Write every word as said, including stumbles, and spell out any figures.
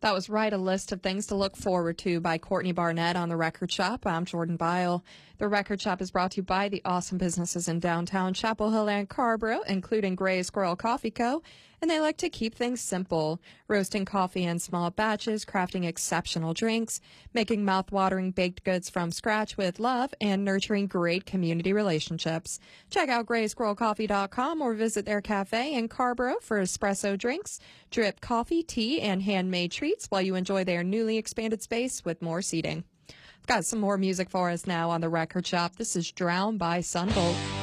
That was right, a list of things to look forward to by Courtney Barnett on The Record Shop. I'm Jordan Bile. The Record Shop is brought to you by the awesome businesses in downtown Chapel Hill and Carrboro, including Gray Squirrel Coffee Co., and they like to keep things simple, roasting coffee in small batches, crafting exceptional drinks, making mouth-watering baked goods from scratch with love, and nurturing great community relationships. Check out gray squirrel coffee dot com or visit their cafe in Carrboro for espresso drinks, drip coffee, tea, and handmade treats while you enjoy their newly expanded space with more seating. I've got some more music for us now on The Record Shop. This is Drown by Sunvolt.